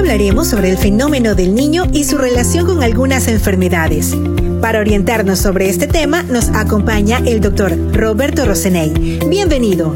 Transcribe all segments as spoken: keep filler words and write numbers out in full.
hablaremos sobre el fenómeno del niño y su relación con algunas enfermedades. Para orientarnos sobre este tema, nos acompaña el doctor Roberto Roseney. Bienvenido.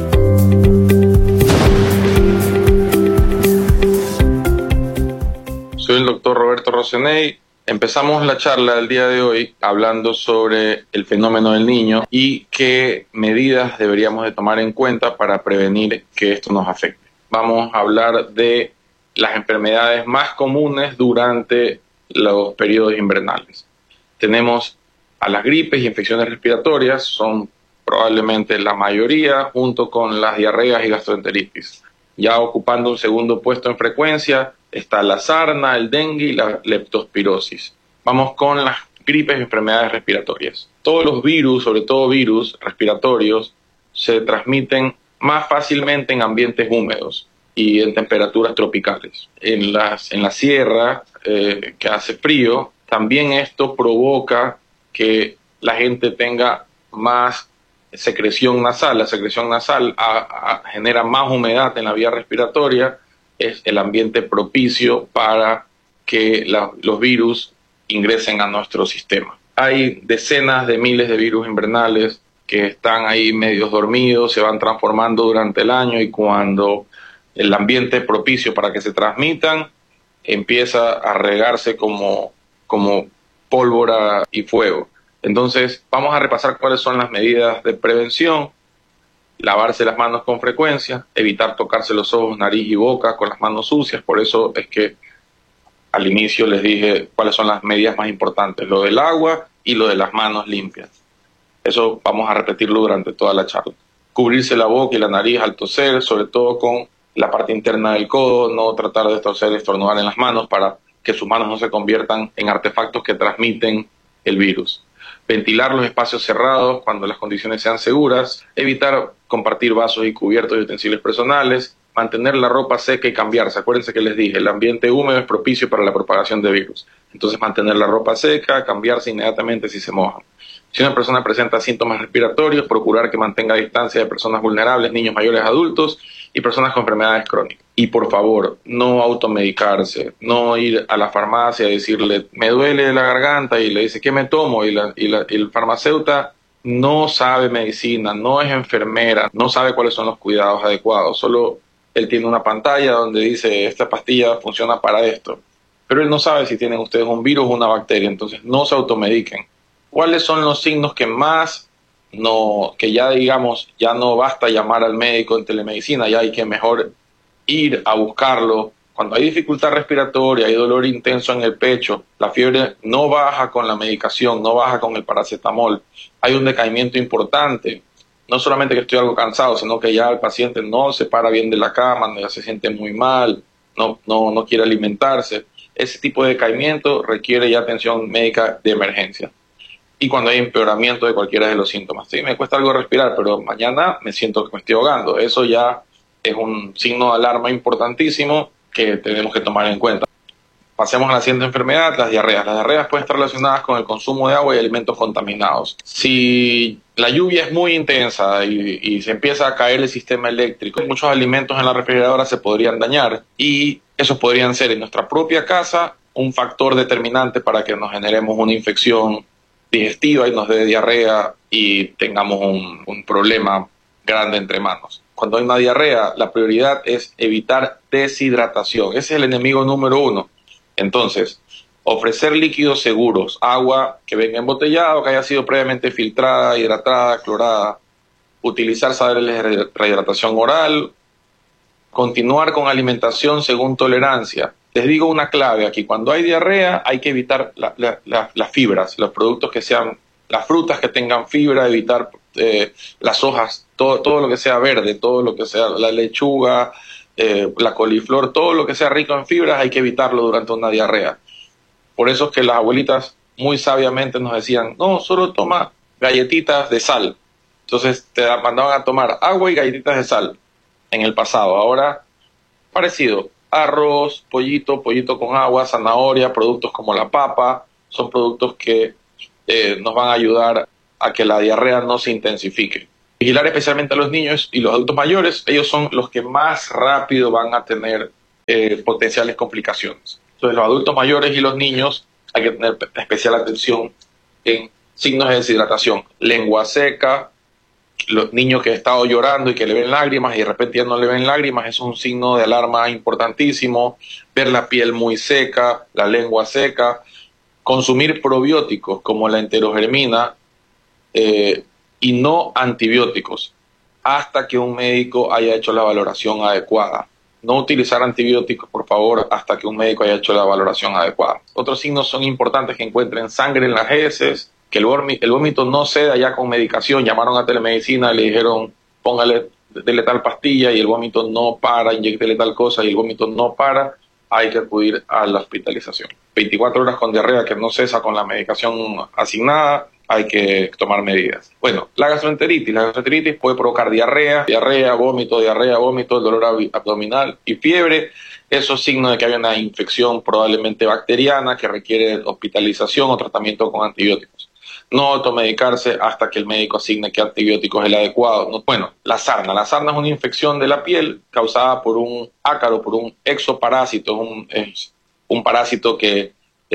Soy el doctor Roberto Roseney. Empezamos la charla del día de hoy hablando sobre el fenómeno del niño y qué medidas deberíamos de tomar en cuenta para prevenir que esto nos afecte. Vamos a hablar de las enfermedades más comunes durante los periodos invernales. Tenemos a las gripes y infecciones respiratorias, son probablemente la mayoría, junto con las diarreas y gastroenteritis. Ya ocupando un segundo puesto en frecuencia está la sarna, el dengue y la leptospirosis. Vamos con las gripes y enfermedades respiratorias. Todos los virus, sobre todo virus respiratorios, se transmiten más fácilmente en ambientes húmedos y en temperaturas tropicales. En, las, en la sierra, eh, que hace frío, también esto provoca que la gente tenga más secreción nasal. La secreción nasal a, a, genera más humedad en la vía respiratoria, es el ambiente propicio para que la, los virus ingresen a nuestro sistema. Hay decenas de miles de virus invernales que están ahí medios dormidos, se van transformando durante el año y cuando el ambiente propicio para que se transmitan empieza a regarse como, como pólvora y fuego. Entonces vamos a repasar cuáles son las medidas de prevención. Lavarse las manos con frecuencia, evitar tocarse los ojos, nariz y boca con las manos sucias. Por eso es que al inicio les dije cuáles son las medidas más importantes, lo del agua y lo de las manos limpias. Eso vamos a repetirlo durante toda la charla. Cubrirse la boca y la nariz al toser, sobre todo con la parte interna del codo, no tratar de toser y estornudar en las manos para que sus manos no se conviertan en artefactos que transmiten el virus. Ventilar los espacios cerrados cuando las condiciones sean seguras, evitar compartir vasos y cubiertos y utensilios personales, mantener la ropa seca y cambiarse. Acuérdense que les dije, el ambiente húmedo es propicio para la propagación de virus. Entonces mantener la ropa seca, cambiarse inmediatamente si se mojan. Si una persona presenta síntomas respiratorios, procurar que mantenga distancia de personas vulnerables, niños mayores, adultos y personas con enfermedades crónicas. Y por favor, no automedicarse, no ir a la farmacia y decirle, me duele la garganta y le dice, ¿qué me tomo? Y, la, y, la, y el farmacéutico no sabe medicina, no es enfermera, no sabe cuáles son los cuidados adecuados. Solo él tiene una pantalla donde dice, esta pastilla funciona para esto. Pero él no sabe si tienen ustedes un virus o una bacteria, entonces no se automediquen. ¿Cuáles son los signos que más, no, que ya digamos, ya no basta llamar al médico en telemedicina, ya hay que mejor ir a buscarlo? Cuando hay dificultad respiratoria, hay dolor intenso en el pecho, la fiebre no baja con la medicación, no baja con el paracetamol, hay un decaimiento importante, no solamente que estoy algo cansado, sino que ya el paciente no se para bien de la cama, ya se siente muy mal, no, no, no quiere alimentarse. Ese tipo de decaimiento requiere ya atención médica de emergencia. Y cuando hay empeoramiento de cualquiera de los síntomas. Sí, me cuesta algo respirar, pero mañana me siento que me estoy ahogando. Eso ya es un signo de alarma importantísimo que tenemos que tomar en cuenta. Pasemos a la siguiente enfermedad, las diarreas. Las diarreas pueden estar relacionadas con el consumo de agua y alimentos contaminados. Si la lluvia es muy intensa y, y se empieza a caer el sistema eléctrico, muchos alimentos en la refrigeradora se podrían dañar y esos podrían ser en nuestra propia casa un factor determinante para que nos generemos una infección digestiva y nos dé diarrea y tengamos un, un problema grande entre manos. Cuando hay una diarrea, la prioridad es evitar deshidratación. Ese es el enemigo número uno. Entonces, ofrecer líquidos seguros, agua que venga embotellada, que haya sido previamente filtrada, hidratada, clorada, utilizar sales de rehidratación oral, continuar con alimentación según tolerancia. Les digo una clave aquí, cuando hay diarrea hay que evitar la, la, la, las fibras, los productos que sean, las frutas que tengan fibra, evitar eh, las hojas, todo, todo lo que sea verde, todo lo que sea la lechuga, eh, la coliflor, todo lo que sea rico en fibras hay que evitarlo durante una diarrea. Por eso es que las abuelitas muy sabiamente nos decían, no, solo toma galletitas de sal. Entonces te mandaban a tomar agua y galletitas de sal en el pasado. Ahora, parecido. Arroz, pollito, pollito con agua, zanahoria, productos como la papa, son productos que eh, nos van a ayudar a que la diarrea no se intensifique. Vigilar especialmente a los niños y los adultos mayores, ellos son los que más rápido van a tener eh, potenciales complicaciones. Entonces, los adultos mayores y los niños hay que tener especial atención en signos de deshidratación, lengua seca, los niños que han estado llorando y que le ven lágrimas y de repente ya no le ven lágrimas, es un signo de alarma importantísimo. Ver la piel muy seca, la lengua seca, consumir probióticos como la enterogermina eh, y no antibióticos hasta que un médico haya hecho la valoración adecuada. No utilizar antibióticos, por favor, hasta que un médico haya hecho la valoración adecuada. Otros signos son importantes: que encuentren sangre en las heces, que el vómito, el vómito no ceda ya con medicación. Llamaron a telemedicina y le dijeron, póngale, dele tal pastilla y el vómito no para, inyéctele tal cosa y el vómito no para, hay que acudir a la hospitalización. veinticuatro horas con diarrea que no cesa con la medicación asignada, hay que tomar medidas. Bueno, la gastroenteritis. La gastroenteritis puede provocar diarrea, diarrea, vómito, diarrea, vómito, dolor abdominal y fiebre. Esos signos de que hay una infección probablemente bacteriana que requiere hospitalización o tratamiento con antibióticos. No automedicarse hasta que el médico asigne qué antibiótico es el adecuado. No, bueno, la sarna. La sarna es una infección de la piel causada por un ácaro, por un exoparásito. Un, es un parásito que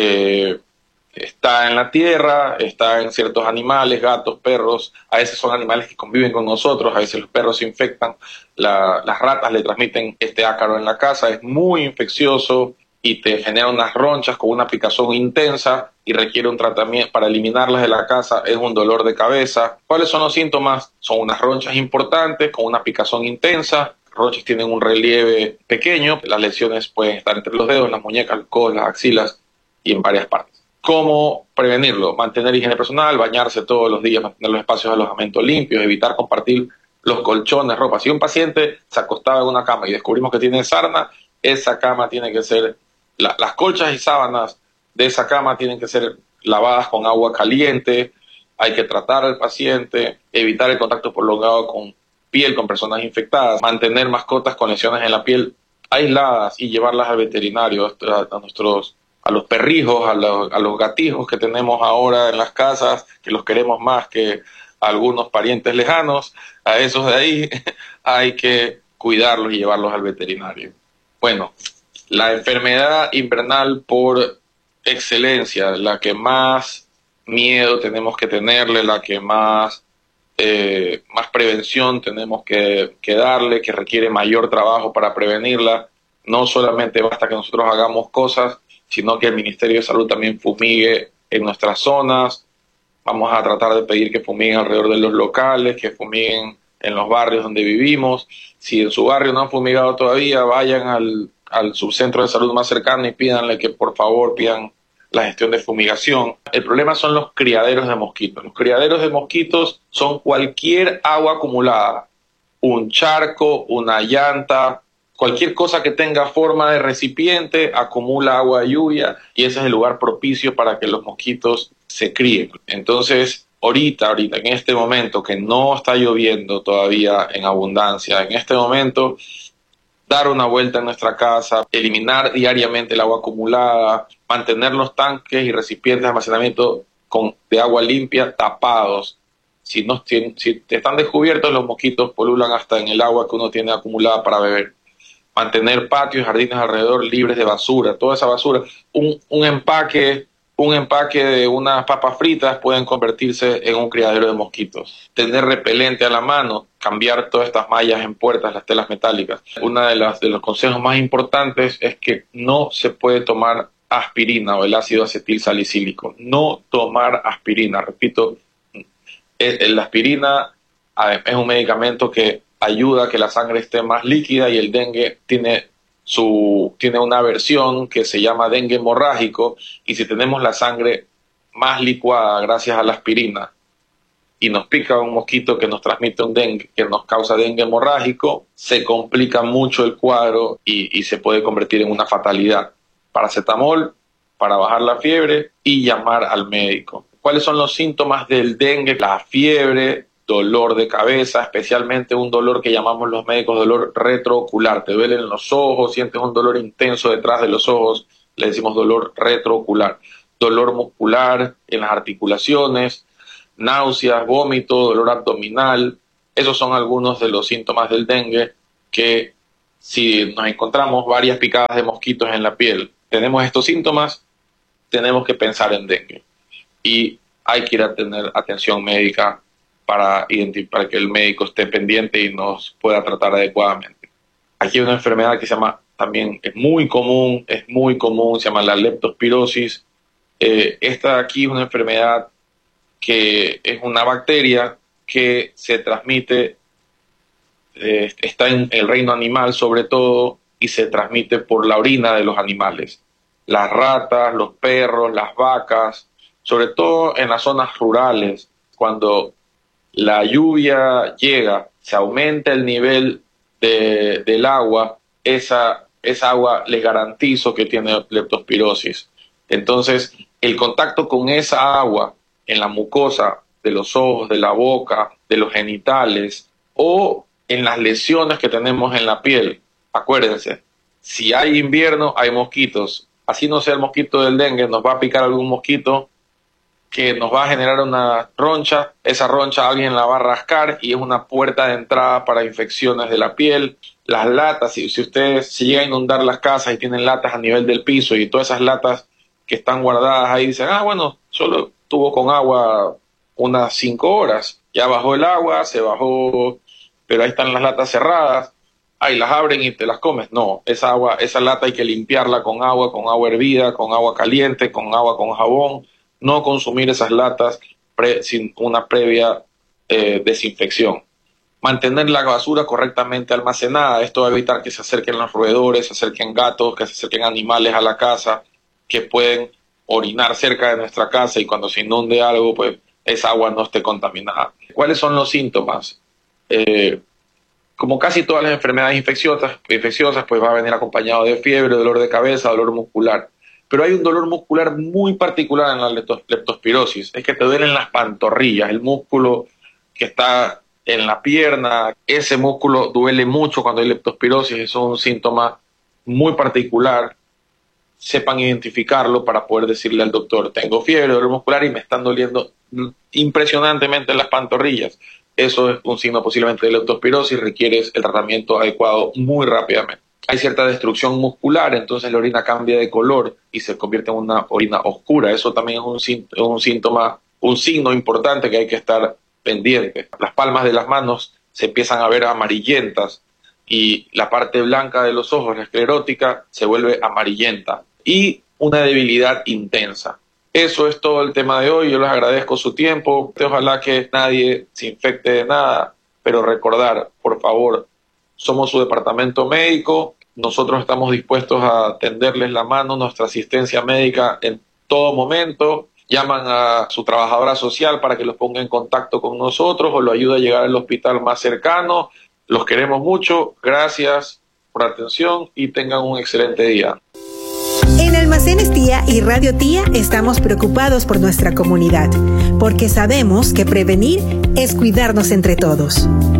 eh, está en la tierra, está en ciertos animales, gatos, perros. A veces son animales que conviven con nosotros, a veces los perros se infectan. La, las ratas le transmiten este ácaro en la casa. Es muy infeccioso y te genera unas ronchas con una picazón intensa y requiere un tratamiento para eliminarlas de la casa. Es un dolor de cabeza. ¿Cuáles son los síntomas? Son unas ronchas importantes con una picazón intensa. Ronchas tienen un relieve pequeño. Las lesiones pueden estar entre los dedos, las muñecas, los codos, las axilas y en varias partes. ¿Cómo prevenirlo? Mantener higiene personal, bañarse todos los días, mantener los espacios de alojamiento limpios, evitar compartir los colchones, ropa. Si un paciente se acostaba en una cama y descubrimos que tiene sarna, esa cama tiene que ser, la, las colchas y sábanas de esa cama tienen que ser lavadas con agua caliente. Hay que tratar al paciente, evitar el contacto prolongado con piel, con personas infectadas, mantener mascotas con lesiones en la piel aisladas y llevarlas al veterinario, a, a nuestros a los perrijos, a los, a los gatijos que tenemos ahora en las casas, que los queremos más que a algunos parientes lejanos. A esos de ahí hay que cuidarlos y llevarlos al veterinario. Bueno, la enfermedad invernal por excelencia, la que más miedo tenemos que tenerle, la que más, eh, más prevención tenemos que, que darle, que requiere mayor trabajo para prevenirla. No solamente basta que nosotros hagamos cosas, sino que el Ministerio de Salud también fumigue en nuestras zonas. Vamos a tratar de pedir que fumiguen alrededor de los locales, que fumiguen en los barrios donde vivimos. Si en su barrio no han fumigado todavía, vayan al, al subcentro de salud más cercano y pídanle que por favor pidan la gestión de fumigación. El problema son los criaderos de mosquitos. Los criaderos de mosquitos son cualquier agua acumulada, un charco, una llanta, cualquier cosa que tenga forma de recipiente acumula agua de lluvia y ese es el lugar propicio para que los mosquitos se críen. Entonces, ahorita, ahorita, en este momento que no está lloviendo todavía en abundancia, en este momento, dar una vuelta en nuestra casa, eliminar diariamente el agua acumulada, mantener los tanques y recipientes de almacenamiento con, de agua limpia tapados. Si, no, si, si están descubiertos, los mosquitos polulan hasta en el agua que uno tiene acumulada para beber. Mantener patios y jardines alrededor libres de basura, toda esa basura. Un, un empaque, un empaque de unas papas fritas pueden convertirse en un criadero de mosquitos. Tener repelente a la mano, cambiar todas estas mallas en puertas, las telas metálicas. Uno de, las, de los consejos más importantes es que no se puede tomar aspirina o el ácido acetil salicílico. No tomar aspirina, repito, la aspirina es un medicamento que ayuda a que la sangre esté más líquida y el dengue tiene su tiene una versión que se llama dengue hemorrágico y si tenemos la sangre más licuada gracias a la aspirina y nos pica un mosquito que nos transmite un dengue, que nos causa dengue hemorrágico, se complica mucho el cuadro y, y se puede convertir en una fatalidad. Paracetamol para bajar la fiebre y llamar al médico. ¿Cuáles son los síntomas del dengue? La fiebre, dolor de cabeza, especialmente un dolor que llamamos los médicos dolor retroocular. Te duelen los ojos, sientes un dolor intenso detrás de los ojos, le decimos dolor retroocular. Dolor muscular en las articulaciones, náuseas, vómito, dolor abdominal. Esos son algunos de los síntomas del dengue que si nos encontramos varias picadas de mosquitos en la piel, tenemos estos síntomas, tenemos que pensar en dengue. Y hay que ir a tener atención médica para identificar que el médico esté pendiente y nos pueda tratar adecuadamente. Aquí hay una enfermedad que se llama, también es muy común, es muy común, se llama la leptospirosis. Eh, esta aquí es una enfermedad que es una bacteria que se transmite, eh, está en el reino animal sobre todo, y se transmite por la orina de los animales. Las ratas, los perros, las vacas, sobre todo en las zonas rurales, cuando la lluvia llega, se aumenta el nivel de, del agua, esa, esa agua les garantizo que tiene leptospirosis. Entonces, el contacto con esa agua en la mucosa de los ojos, de la boca, de los genitales o en las lesiones que tenemos en la piel. Acuérdense, si hay invierno, hay mosquitos. Así no sea el mosquito del dengue, nos va a picar algún mosquito que nos va a generar una roncha. Esa roncha alguien la va a rascar y es una puerta de entrada para infecciones de la piel. Las latas, si, si ustedes se llega a inundar las casas y tienen latas a nivel del piso y todas esas latas que están guardadas ahí dicen, ah, bueno, solo estuvo con agua unas cinco horas, ya bajó el agua, se bajó, pero ahí están las latas cerradas, ahí las abren y te las comes. No, esa agua, esa lata hay que limpiarla con agua, con agua hervida, con agua caliente, con agua con jabón, no consumir esas latas pre, sin una previa eh, desinfección. Mantener la basura correctamente almacenada, esto va a evitar que se acerquen los roedores, se acerquen gatos, que se acerquen animales a la casa, que pueden orinar cerca de nuestra casa y cuando se inunde algo, pues esa agua no esté contaminada. ¿Cuáles son los síntomas? Eh, como casi todas las enfermedades infecciosas, infecciosas, pues va a venir acompañado de fiebre, dolor de cabeza, dolor muscular. Pero hay un dolor muscular muy particular en la leptospirosis, es que te duelen las pantorrillas, el músculo que está en la pierna, ese músculo duele mucho cuando hay leptospirosis, eso es un síntoma muy particular. Sepan identificarlo para poder decirle al doctor, tengo fiebre, dolor muscular y me están doliendo impresionantemente las pantorrillas. Eso es un signo posiblemente de leptospirosis, requiere el tratamiento adecuado muy rápidamente. Hay cierta destrucción muscular, entonces la orina cambia de color y se convierte en una orina oscura. Eso también es un, un síntoma, un signo importante que hay que estar pendiente. Las palmas de las manos se empiezan a ver amarillentas y la parte blanca de los ojos, la esclerótica, se vuelve amarillenta y una debilidad intensa. Eso es todo el tema de hoy. Yo les agradezco su tiempo. Ojalá que nadie se infecte de nada, pero recordar, por favor, somos su departamento médico. Nosotros estamos dispuestos a tenderles la mano, nuestra asistencia médica en todo momento. Llaman a su trabajadora social para que los ponga en contacto con nosotros o lo ayude a llegar al hospital más cercano. Los queremos mucho. Gracias por la atención y tengan un excelente día. En Almacenes Tía y Radio Tía estamos preocupados por nuestra comunidad, porque sabemos que prevenir es cuidarnos entre todos.